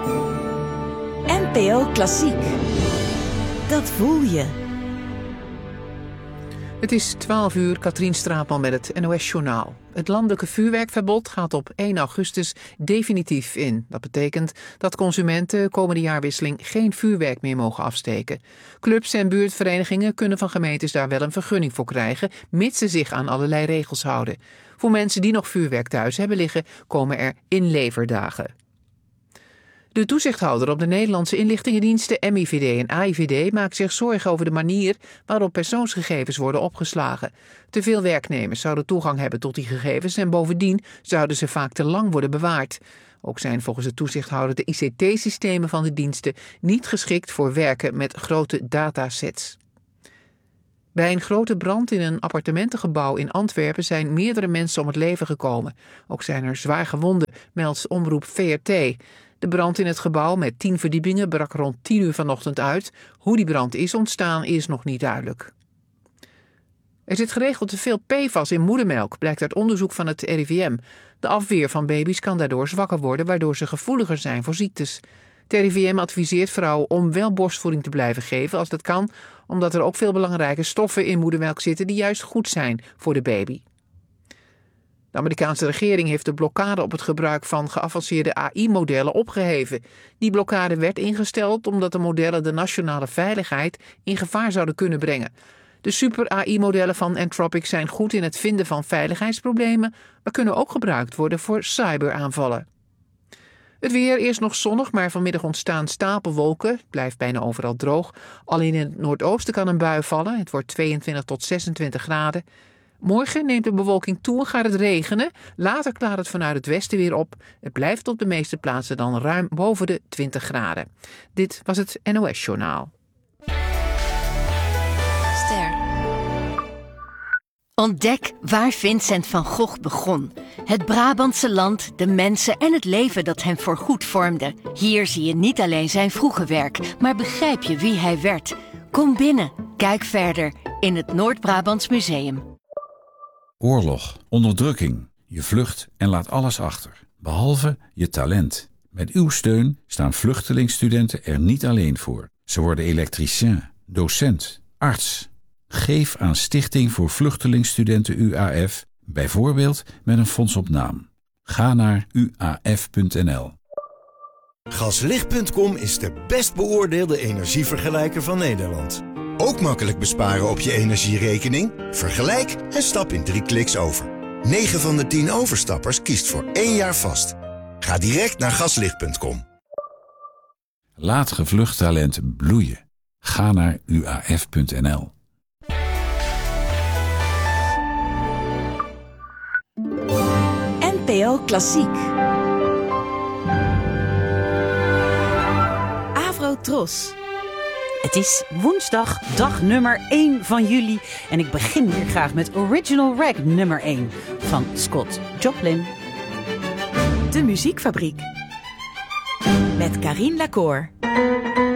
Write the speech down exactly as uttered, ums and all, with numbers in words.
N P O Klassiek. Dat voel je. Het is twaalf uur, Katrien Straatman met het N O S-journaal. Het landelijke vuurwerkverbod gaat op één augustus definitief in. Dat betekent dat consumenten komende jaarwisseling geen vuurwerk meer mogen afsteken. Clubs en buurtverenigingen kunnen van gemeentes daar wel een vergunning voor krijgen, mits ze zich aan allerlei regels houden. Voor mensen die nog vuurwerk thuis hebben liggen, komen er inleverdagen. De toezichthouder op de Nederlandse inlichtingendiensten M I V D en A I V D maakt zich zorgen over de manier waarop persoonsgegevens worden opgeslagen. Te veel werknemers zouden toegang hebben tot die gegevens en bovendien zouden ze vaak te lang worden bewaard. Ook zijn volgens de toezichthouder de I C T-systemen van de diensten niet geschikt voor werken met grote datasets. Bij een grote brand in een appartementengebouw in Antwerpen zijn meerdere mensen om het leven gekomen. Ook zijn er zwaar gewonden, meldt omroep V R T. De brand in het gebouw met tien verdiepingen brak rond tien uur vanochtend uit. Hoe die brand is ontstaan is nog niet duidelijk. Er zit geregeld te veel P F A S in moedermelk, blijkt uit onderzoek van het R I V M. De afweer van baby's kan daardoor zwakker worden, waardoor ze gevoeliger zijn voor ziektes. Het R I V M adviseert vrouwen om wel borstvoeding te blijven geven als dat kan, omdat er ook veel belangrijke stoffen in moedermelk zitten die juist goed zijn voor de baby. De Amerikaanse regering heeft de blokkade op het gebruik van geavanceerde A I-modellen opgeheven. Die blokkade werd ingesteld omdat de modellen de nationale veiligheid in gevaar zouden kunnen brengen. De super-A I-modellen van Anthropic zijn goed in het vinden van veiligheidsproblemen, maar kunnen ook gebruikt worden voor cyberaanvallen. Het weer, eerst nog zonnig, maar vanmiddag ontstaan stapelwolken. Het blijft bijna overal droog. Alleen in het noordoosten kan een bui vallen. Het wordt tweeëntwintig tot zesentwintig graden. Morgen neemt de bewolking toe en gaat het regenen. Later klaart het vanuit het westen weer op. Het blijft op de meeste plaatsen dan ruim boven de twintig graden. Dit was het N O S-journaal. Ster. Ontdek waar Vincent van Gogh begon. Het Brabantse land, de mensen en het leven dat hem voorgoed vormde. Hier zie je niet alleen zijn vroege werk, maar begrijp je wie hij werd. Kom binnen, kijk verder in het Noord-Brabants Museum. Oorlog, onderdrukking. Je vlucht en laat alles achter, behalve je talent. Met uw steun staan vluchtelingenstudenten er niet alleen voor. Ze worden elektricien, docent, arts. Geef aan Stichting voor Vluchtelingenstudenten U A F, bijvoorbeeld met een fonds op naam. Ga naar u a f punt n l. Gaslicht punt com is de best beoordeelde energievergelijker van Nederland. Ook makkelijk besparen op je energierekening? Vergelijk en stap in drie kliks over. negen van de tien overstappers kiest voor één jaar vast. Ga direct naar gaslicht punt com. Laat gevlucht talent bloeien. Ga naar u a f punt n l. N P O Klassiek. Avro Tros. Het is woensdag, dag nummer één van juli. En ik begin hier graag met Original Rag nummer één van Scott Joplin. De Muziekfabriek. Met Karien Lacour.